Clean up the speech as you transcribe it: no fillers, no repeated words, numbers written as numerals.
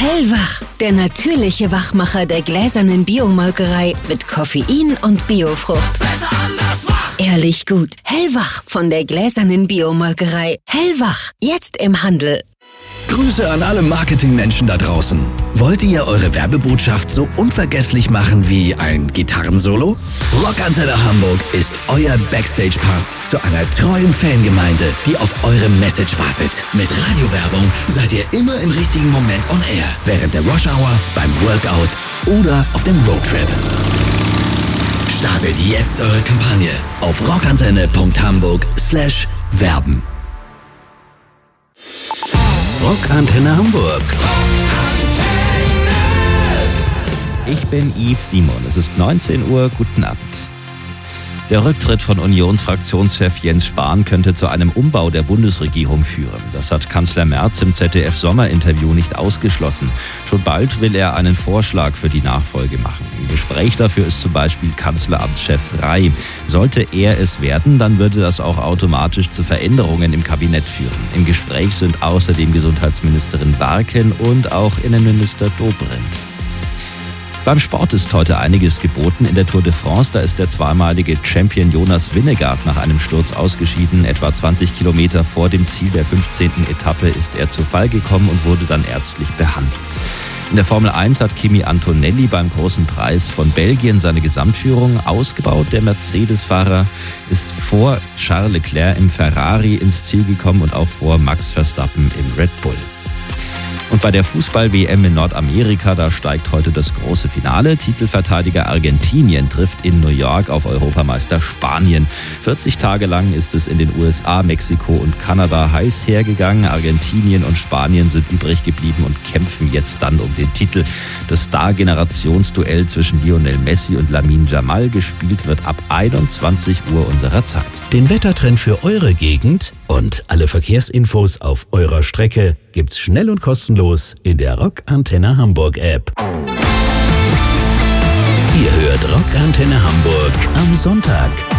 Hellwach, der natürliche Wachmacher der gläsernen Biomolkerei mit Koffein und Biofrucht. Besser anders wach. Ehrlich gut. Hellwach von der gläsernen Biomolkerei. Hellwach, jetzt im Handel. Grüße an alle Marketingmenschen da draußen. Wollt ihr eure Werbebotschaft so unvergesslich machen wie ein Gitarrensolo? Rockantenne Hamburg ist euer Backstage-Pass zu einer treuen Fangemeinde, die auf eure Message wartet. Mit Radiowerbung seid ihr immer im richtigen Moment on air. Während der Rush-Hour, beim Workout oder auf dem Roadtrip. Startet jetzt eure Kampagne auf rockantenne.hamburg/werben. Rockantenne Hamburg. Ich bin Yves Simon. Es ist 19 Uhr. Guten Abend. Der Rücktritt von Unionsfraktionschef Jens Spahn könnte zu einem Umbau der Bundesregierung führen. Das hat Kanzler Merz im ZDF-Sommerinterview nicht ausgeschlossen. Schon bald will er einen Vorschlag für die Nachfolge machen. Im Gespräch dafür ist zum Beispiel Kanzleramtschef Rey. Sollte er es werden, dann würde das auch automatisch zu Veränderungen im Kabinett führen. Im Gespräch sind außerdem Gesundheitsministerin Barken und auch Innenminister Dobrindt. Beim Sport ist heute einiges geboten. In der Tour de France, da ist der zweimalige Champion Jonas Vingegaard nach einem Sturz ausgeschieden. Etwa 20 Kilometer vor dem Ziel der 15. Etappe ist er zu Fall gekommen und wurde dann ärztlich behandelt. In der Formel 1 hat Kimi Antonelli beim Großen Preis von Belgien seine Gesamtführung ausgebaut. Der Mercedes-Fahrer ist vor Charles Leclerc im Ferrari ins Ziel gekommen und auch vor Max Verstappen im Red Bull. Und bei der Fußball-WM in Nordamerika, da steigt heute das große Finale. Titelverteidiger Argentinien trifft in New York auf Europameister Spanien. 40 Tage lang ist es in den USA, Mexiko und Kanada heiß hergegangen. Argentinien und Spanien sind übrig geblieben und kämpfen jetzt dann um den Titel. Das Star-Generationsduell zwischen Lionel Messi und Lamine Yamal gespielt wird ab 21 Uhr unserer Zeit. Den Wettertrend für eure Gegend und alle Verkehrsinfos auf eurer Strecke gibt's schnell und kostenlos in der Rockantenne Hamburg App. Ihr hört Rockantenne Hamburg am Sonntag.